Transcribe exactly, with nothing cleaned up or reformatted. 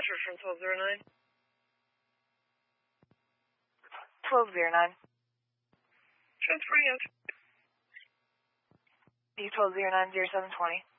Roger from twelve zero nine. twelve zero nine. Transferring out. D twelve zero nine zero seven twenty.